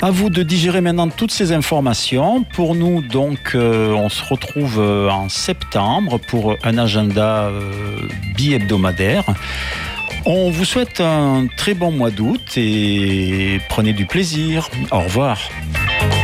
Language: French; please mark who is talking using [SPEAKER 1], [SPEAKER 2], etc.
[SPEAKER 1] À vous de digérer maintenant toutes ces informations. Pour nous, donc, on se retrouve en septembre pour un agenda bi-hebdomadaire. On vous souhaite un très bon mois d'août et prenez du plaisir. Au revoir.